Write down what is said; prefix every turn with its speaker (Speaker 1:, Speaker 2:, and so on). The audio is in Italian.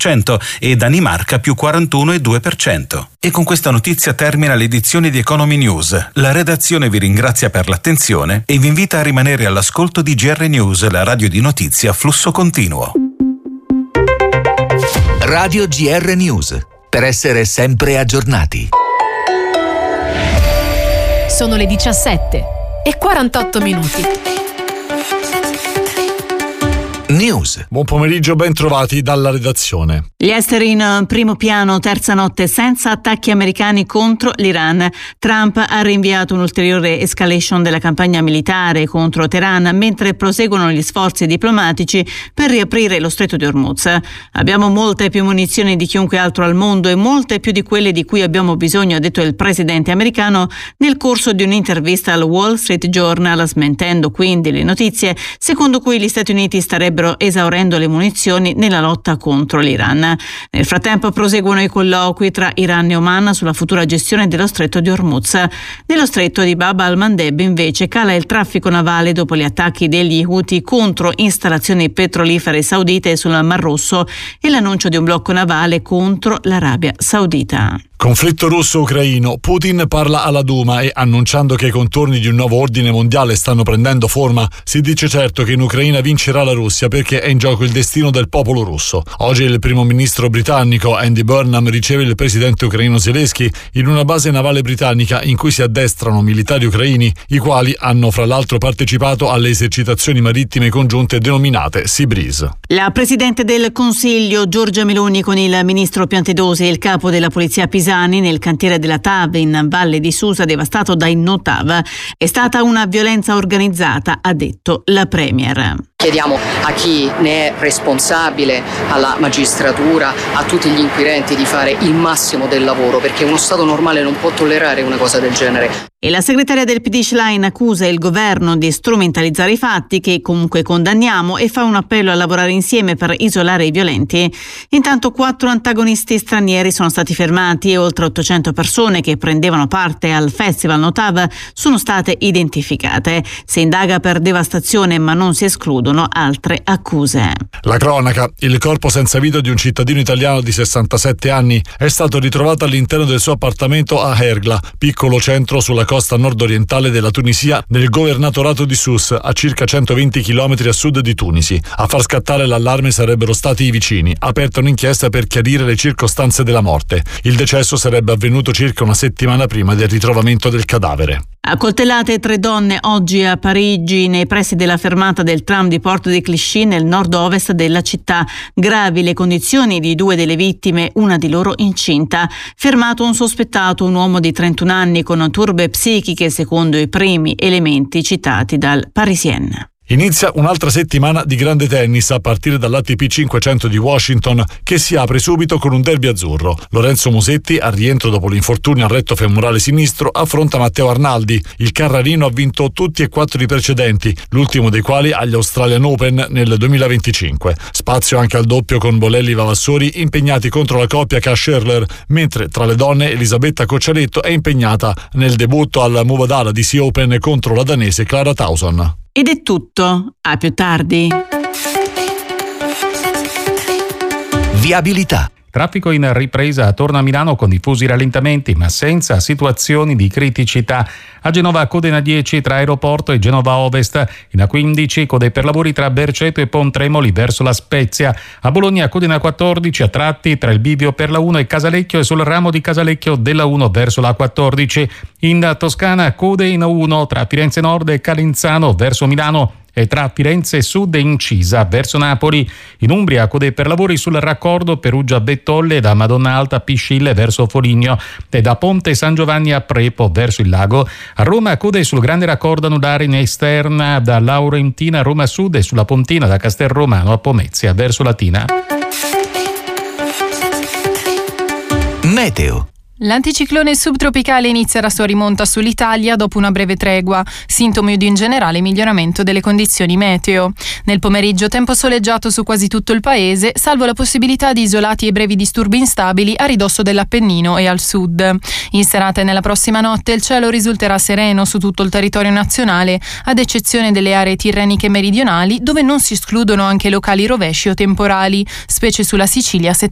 Speaker 1: 2% e Danimarca più 41,2%. E con questa notizia termina l'edizione di Economy News. La redazione vi ringrazia per l'attenzione e vi invita a rimanere all'ascolto di GR News, la radio di notizie a flusso continuo.
Speaker 2: Radio GR News, per essere sempre aggiornati.
Speaker 3: Sono le 17:48.
Speaker 2: News.
Speaker 4: Buon pomeriggio, ben trovati dalla redazione.
Speaker 5: Gli esteri in primo piano, terza notte senza attacchi americani contro l'Iran. Trump ha rinviato un'ulteriore escalation della campagna militare contro Teheran mentre proseguono gli sforzi diplomatici per riaprire lo stretto di Hormuz. Abbiamo molte più munizioni di chiunque altro al mondo e molte più di quelle di cui abbiamo bisogno, ha detto il presidente americano nel corso di un'intervista al Wall Street Journal, smentendo quindi le notizie secondo cui gli Stati Uniti starebbero esaurendo le munizioni nella lotta contro l'Iran. Nel frattempo proseguono i colloqui tra Iran e Oman sulla futura gestione dello stretto di Hormuz. Nello stretto di Bab al-Mandeb invece cala il traffico navale dopo gli attacchi degli Houthi contro installazioni petrolifere saudite sul Mar Rosso e l'annuncio di un blocco navale contro l'Arabia Saudita.
Speaker 4: Conflitto russo-ucraino. Putin parla alla Duma e, annunciando che i contorni di un nuovo ordine mondiale stanno prendendo forma, si dice certo che in Ucraina vincerà la Russia perché è in gioco il destino del popolo russo. Oggi il primo ministro britannico Andy Burnham riceve il presidente ucraino Zelensky in una base navale britannica in cui si addestrano militari ucraini, i quali hanno fra l'altro partecipato alle esercitazioni marittime congiunte denominate Sea Breeze.
Speaker 5: La presidente del Consiglio Giorgia Meloni con il ministro Piantedosi e il capo della polizia Pisani nel cantiere della TAV in Valle di Susa devastato dai no-TAV. È stata una violenza organizzata, ha detto la Premier.
Speaker 6: Chiediamo a chi ne è responsabile, alla magistratura, a tutti gli inquirenti di fare il massimo del lavoro, perché uno Stato normale non può tollerare una cosa del genere.
Speaker 5: E la segretaria del PD Schlein accusa il governo di strumentalizzare i fatti, che comunque condanniamo, e fa un appello a lavorare insieme per isolare i violenti. Intanto 4 antagonisti stranieri sono stati fermati e oltre 800 persone che prendevano parte al Festival No-TAV sono state identificate. Si indaga per devastazione ma non si escludono altre accuse.
Speaker 4: La cronaca. Il corpo senza vita di un cittadino italiano di 67 anni è stato ritrovato all'interno del suo appartamento a Hergla, piccolo centro sulla costa nord-orientale della Tunisia, nel governatorato di Sousse, a circa 120 km a sud di Tunisi. A far scattare l'allarme sarebbero stati i vicini, aperta un'inchiesta per chiarire le circostanze della morte. Il decesso sarebbe avvenuto circa una settimana prima del ritrovamento del cadavere.
Speaker 5: Accoltellate 3 donne oggi a Parigi nei pressi della fermata del tram di Porte de Clichy nel nord-ovest della città. Gravi le condizioni di 2 delle vittime, una di loro incinta. Fermato un sospettato, un uomo di 31 anni con turbe psichiche secondo i primi elementi citati dal Parisien.
Speaker 4: Inizia un'altra settimana di grande tennis a partire dall'ATP 500 di Washington, che si apre subito con un derby azzurro. Lorenzo Musetti, al rientro dopo l'infortunio al retto femorale sinistro, affronta Matteo Arnaldi. Il Carrarino ha vinto tutti e 4 i precedenti, l'ultimo dei quali agli Australian Open nel 2025. Spazio anche al doppio con Bolelli Vavassori impegnati contro la coppia K-Schürrle, mentre tra le donne Elisabetta Cocciaretto è impegnata nel debutto al Mubadala di Sea Open contro la danese Clara Tauson.
Speaker 5: Ed è tutto, a più tardi.
Speaker 2: Viabilità.
Speaker 7: Traffico in ripresa attorno a Milano con diffusi rallentamenti ma senza situazioni di criticità. A Genova code in A10 tra Aeroporto e Genova Ovest, in A15 code per lavori tra Berceto e Pontremoli verso La Spezia. A Bologna code in A14 a tratti tra il bivio per la 1 e Casalecchio e sul ramo di Casalecchio della 1 verso la 14. In Toscana code in A1 tra Firenze Nord e Calenzano verso Milano e tra Firenze Sud e Incisa verso Napoli. In Umbria code per lavori sul raccordo Perugia-Bettolle da Madonna Alta a Piscille verso Foligno e da Ponte San Giovanni a Prepo verso il Lago. A Roma code sul grande raccordo anulare in esterna da Laurentina a Roma Sud e sulla Pontina da Castelromano a Pomezia verso Latina.
Speaker 2: Meteo.
Speaker 3: L'anticiclone subtropicale inizia la sua rimonta sull'Italia dopo una breve tregua, sintomi di un generale miglioramento delle condizioni meteo. Nel pomeriggio tempo soleggiato su quasi tutto il paese, salvo la possibilità di isolati e brevi disturbi instabili a ridosso dell'Appennino e al sud. In serata e nella prossima notte il cielo risulterà sereno su tutto il territorio nazionale, ad eccezione delle aree tirreniche meridionali, dove non si escludono anche locali rovesci o temporali, specie sulla Sicilia settentrionale